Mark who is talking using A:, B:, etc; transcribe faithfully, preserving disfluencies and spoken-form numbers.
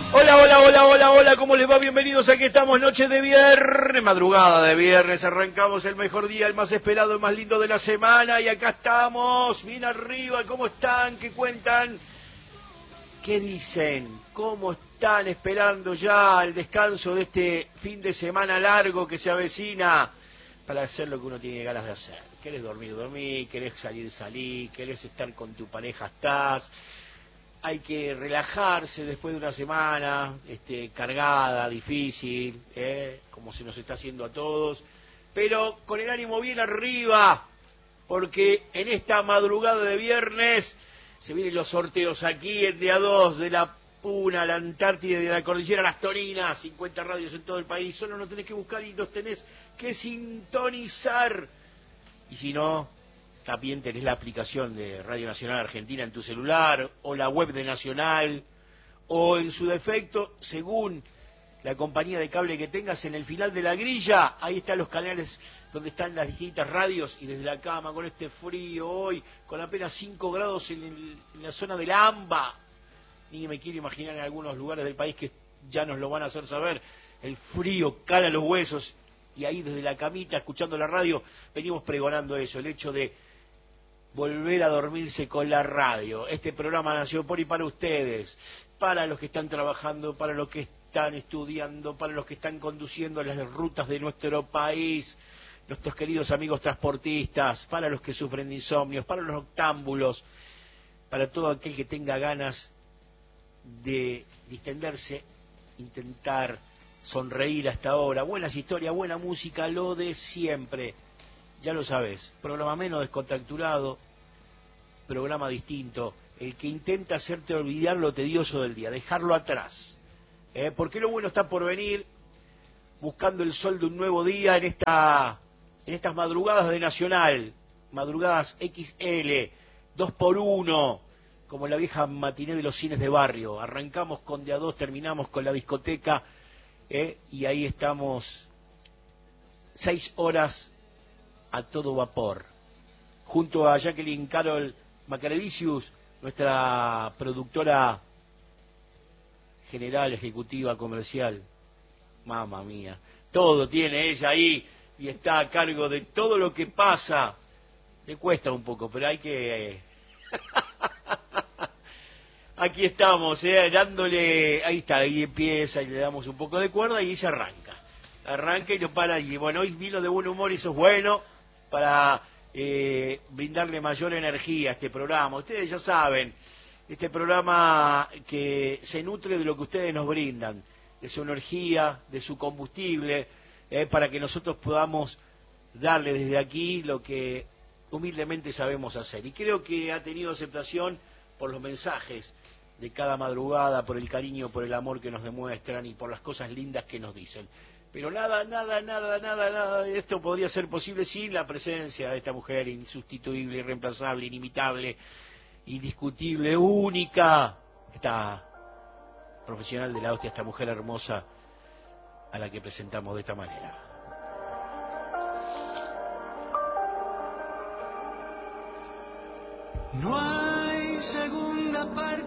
A: Hola, hola, hola, hola, hola, ¿cómo les va? Bienvenidos, aquí estamos, noche de viernes, madrugada de viernes, arrancamos el mejor día, el más esperado, el más lindo de la semana, y acá estamos, bien arriba, ¿cómo están? ¿Qué cuentan? ¿Qué dicen? ¿Cómo están esperando ya el descanso de este fin de semana largo que se avecina para hacer lo que uno tiene ganas de hacer? ¿Querés dormir, dormir? ¿Querés salir, salir? ¿Querés estar con tu pareja, estás? Hay que relajarse después de una semana este, cargada, difícil, ¿eh? Como se nos está haciendo a todos, pero con el ánimo bien arriba, porque en esta madrugada de viernes se vienen los sorteos aquí en D A dos de la Puna, la Antártida y de la Cordillera Las Toninas, cincuenta radios en todo el país, solo nos tenés que buscar y nos tenés que sintonizar, y si no, también tenés la aplicación de Radio Nacional Argentina en tu celular, o la web de Nacional, o en su defecto, según la compañía de cable que tengas, en el final de la grilla, ahí están los canales donde están las distintas radios, y desde la cama, con este frío hoy, con apenas cinco grados en, el, en la zona del AMBA, ni me quiero imaginar en algunos lugares del país que ya nos lo van a hacer saber, el frío cala los huesos, y ahí desde la camita, escuchando la radio, venimos pregonando eso, el hecho de volver a dormirse con la radio. Este programa nació por y para ustedes, para los que están trabajando, para los que están estudiando, para los que están conduciendo las rutas de nuestro país, nuestros queridos amigos transportistas, para los que sufren de insomnios, para los noctámbulos, para todo aquel que tenga ganas de distenderse, intentar sonreír hasta ahora. Buenas historias, buena música, lo de siempre. Ya lo sabes, programa menos descontracturado, programa distinto, el que intenta hacerte olvidar lo tedioso del día, dejarlo atrás. ¿Eh? Porque lo bueno está por venir, buscando el sol de un nuevo día en esta, en estas madrugadas de Nacional, madrugadas equis ele, dos por uno, como la vieja matiné de los cines de barrio. Arrancamos con D A dos, terminamos con la discoteca, ¿eh? Y ahí estamos, seis horas a todo vapor, junto a Jacqueline Carol Macarevicius, nuestra productora general, ejecutiva, comercial. Mamma mía, todo tiene ella ahí y está a cargo de todo lo que pasa. Le cuesta un poco, pero hay que... Aquí estamos, eh, dándole... Ahí está, ahí empieza y le damos un poco de cuerda y ella arranca. Arranca y no para allí. Bueno, hoy vino de buen humor y eso es bueno para eh, brindarle mayor energía a este programa. Ustedes ya saben, este programa que se nutre de lo que ustedes nos brindan, de su energía, de su combustible, eh, para que nosotros podamos darle desde aquí lo que humildemente sabemos hacer. Y creo que ha tenido aceptación por los mensajes de cada madrugada, por el cariño, por el amor que nos demuestran y por las cosas lindas que nos dicen. Pero nada, nada, nada, nada, nada de esto podría ser posible sin la presencia de esta mujer insustituible, irreemplazable, inimitable, indiscutible, única, esta profesional de la hostia, esta mujer hermosa a la que presentamos de esta manera.
B: No hay segunda parte